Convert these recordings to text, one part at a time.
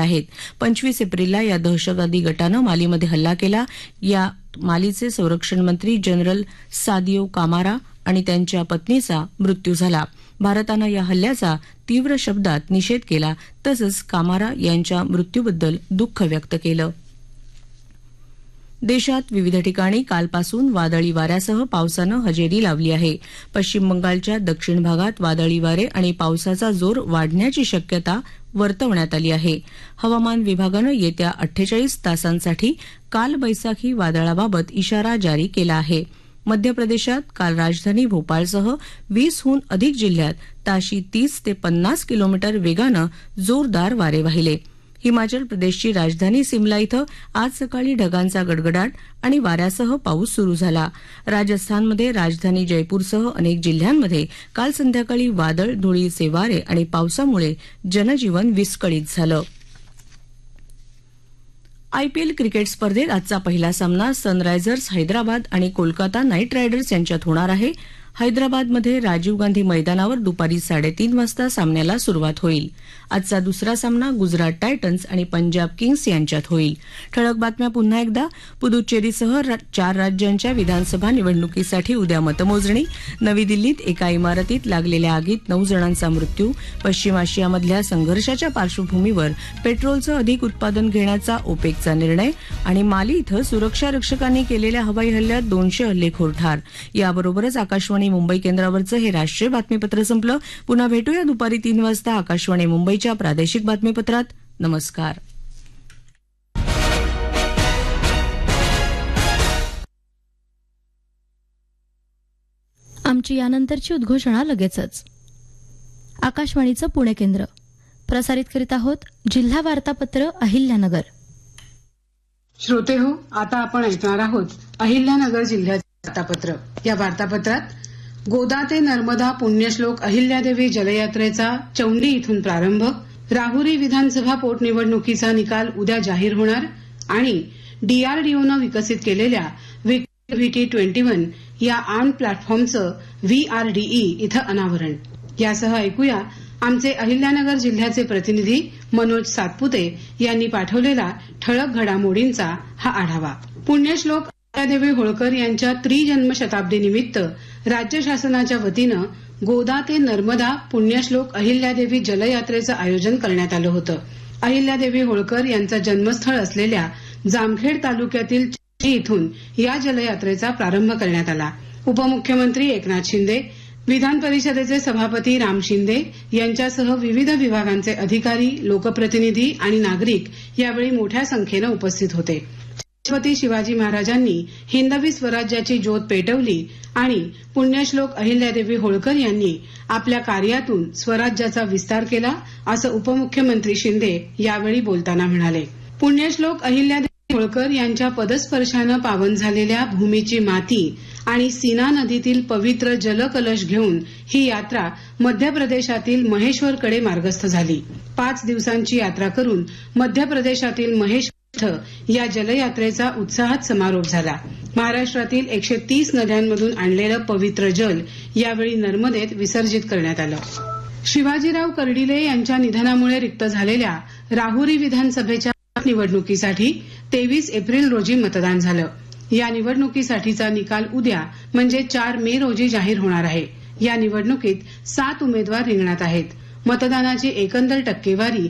आहेत. 25 एप्रिलला या दहशतवादी गटानं मालीमध्ये हल्ला केला. या मालीचे संरक्षण मंत्री जनरल सादियो कामारा आणि त्यांच्या पत्नीचा मृत्यू झाला. भारतानं या हल्ल्याचा तीव्र शब्दात निषेध केला तसंच कामारा यांच्या मृत्यूबद्दल दुःख व्यक्त केलं. देशात विविध ठिकाणी कालपासून वादळी वाऱ्यासह पावसानं हजेरी लावली आहे. पश्चिम बंगालच्या दक्षिण भागात वादळी वारे आणि पावसाचा जोर वाढण्याची शक्यता वर्तवण्यात आली आहे. हवामान विभागानं येत्या 48 तासांसाठी कालबैसाखी वादळाबाबत इशारा जारी केला आहे. मध्य प्रदेशात काल राजधानी भोपाळसह 20हून अधिक जिल्ह्यात ताशी 30 ते 50 किलोमीटर वेगानं जोरदार वारे वाहिले. हिमाचल प्रदेशची राजधानी सिमला इथं आज सकाळी ढगांचा गडगडाट आणि वाऱ्यासह पाऊस सुरू झाला. राजस्थानमध्ये राजधानी जयपूरसह अनेक जिल्ह्यांमध्ये काल संध्याकाळी वादळ, धुळीचे वारे आणि पावसामुळे जनजीवन विस्कळीत झालं. आयपीएल क्रिकेट स्पर्धेत आजचा पहिला सामना सनरायझर्स हैदराबाद आणि कोलकाता नाईट रायडर्स यांच्यात होणार आहे. हैदराबादमध्ये राजीव गांधी मैदानावर दुपारी 3:30 वाजता सामन्याला सुरुवात होईल. आजचा दुसरा सामना गुजरात टायटन्स आणि पंजाब किंग्स यांच्यात होईल. ठळक बातम्या पुन्हा एकदा. पुदुच्चेरीसह 4 राज्यांच्या विधानसभा निवडणुकीसाठी उद्या मतमोजणी. नवी दिल्लीत एका इमारतीत लागलेल्या आगीत 9 जणांचा मृत्यू. पश्चिम आशियामधल्या संघर्षाच्या पार्श्वभूमीवर पेट्रोलचं अधिक उत्पादन घेण्याचा ओपेकचा निर्णय. आणि माली इथं सुरक्षा रक्षकांनी केलेल्या हवाई हल्ल्यात 200 हल्लेखोर ठार. याबरोबरच आकाशवाणी मुंबई केंद्रावरचं हे राष्ट्रीय बातमीपत्र संपलं. पुन्हा भेटूया दुपारी 3 वाजता आकाशवाणी मुंबईच्या प्रादेशिक बातमीपत्रात. नमस्कार. आमची यानंतरची उद्घोषणा लगेचच. आकाशवाणीचं पुणे केंद्र प्रसारित करीत आहोत जिल्हा वार्तापत्र अहिल्यानगर. श्रोते हो, आता आपण ऐकणार आहोत अहिल्यानगर जिल्ह्याचे वार्तापत्र. या वार्तापत्रात गोदा ते नर्मदा पुण्यश्लोक अहिल्यादेवी जलयात्रेचा चौंडी इथून प्रारंभ, राहुरी विधानसभा पोटनिवडणुकीचा निकाल उद्या जाहीर होणार आणि डीआरडीओनं विकसित केलेल्या VT-21 या आर्म प्लॅटफॉर्मचं VRDE इथं अनावरण. यासह ऐकूया आमचे अहिल्यानगर जिल्ह्याचे प्रतिनिधी मनोज सातपुते यांनी पाठवलेला ठळक घडामोडींचा हा आढावा. पुण्यश्लोक अहिल्यादेवी होळकर यांच्या त्रिजन्म शताब्दीनिमित्त राज्य शासनाच्या वतीनं गोदा ते नर्मदा पुण्यश्लोक अहिल्यादेवी जलयात्रेचं आयोजन करण्यात आलं होतं. अहिल्यादेवी होळकर यांचं जन्मस्थळ असलेल्या जामखेड तालुक्यातील चिखली इथून या जलयात्रेचा प्रारंभ करण्यात आला. उपमुख्यमंत्री एकनाथ शिंदे, विधान परिषदेचे सभापती राम शिंदे यांच्यासह विविध विभागांचे अधिकारी, लोकप्रतिनिधी आणि नागरिक यावेळी मोठ्या संख्येनं उपस्थित होते. छत्रपती शिवाजी महाराजांनी हिंदवी स्वराज्याची ज्योत पेटवली आणि पुण्यश्लोक अहिल्यादेवी होळकर यांनी आपल्या कार्यातून स्वराज्याचा विस्तार केला, असं उपमुख्यमंत्री शिंदे यावेळी बोलताना म्हणाले. पुण्यश्लोक अहिल्यादेवी होळकर यांच्या पदस्पर्शानं पावन झालेल्या भूमीची माती आणि सीना नदीतील पवित्र जलकलश घेऊन ही यात्रा मध्य प्रदेशातील महेश्वरकडे मार्गस्थ झाली. 5 दिवसांची यात्रा करून मध्य प्रदेशातील महेश्वर इथं या जलयात्रेचा उत्साहात समारोप झाला. महाराष्ट्रातील 130 नद्यांमधून आणलेलं पवित्र जल यावेळी नर्मदेत विसर्जित करण्यात आलं. शिवाजीराव कर्डिले यांच्या निधनामुळे रिक्त झालेल्या राहुरी विधानसभेच्या निवडणुकीसाठी 23 एप्रिल रोजी मतदान झालं. या निवडणुकीसाठीचा निकाल उद्या म्हणजे 4 मे रोजी जाहीर होणार आहे. या निवडणुकीत 7 उमेदवार रिंगणात आहेत. मतदानाची एकंदर टक्केवारी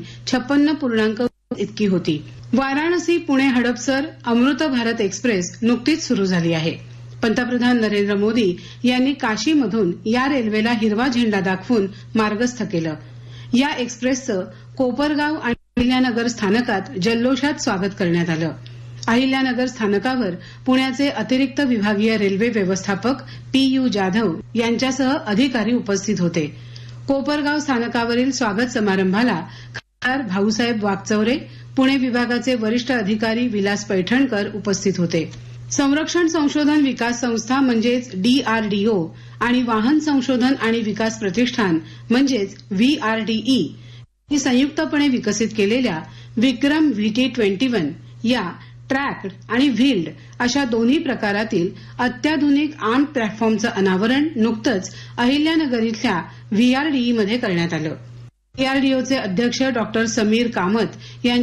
56.1% इतकी होती. वाराणसी पुणे हडपसर अमृत भारत एक्सप्रेस नुकतीच सुरू झाली आहे. पंतप्रधान नरेंद्र मोदी यांनी काशीमधून या रेल्वेला हिरवा झेंडा दाखवून मार्गस्थ केलं. या एक्सप्रेसचं कोपरगाव आणि अहिल्यानगर स्थानकात जल्लोषात स्वागत करण्यात आलं. अहिल्यानगर स्थानकावर पुण्याचे अतिरिक्त विभागीय रेल्वे व्यवस्थापक PU जाधव यांच्यासह अधिकारी उपस्थित होते. कोपरगाव स्थानकावरील स्वागत समारंभाला खासदार भाऊसाहेब वाकचौरे, पुणे विभागाचे वरिष्ठ अधिकारी विलास पैठणकर उपस्थित होते. संरक्षण संशोधन विकास संस्था म्हणजेच DRDO आणि वाहन संशोधन आणि विकास प्रतिष्ठान म्हणजेच VRDE ही संयुक्तपणे विकसित केलेल्या विक्रम VT-21 या ट्रॅक्ड आणि व्हील्ड अशा दोन्ही प्रकारातील अत्याधुनिक आर्म प्लॅटफॉर्मचं अनावरण नुकतंच अहिल्यानगर इथल्या VRDE मध्ये करण्यात आलं. DRDOचे अध्यक्ष डॉ. समीर कामत यांच्या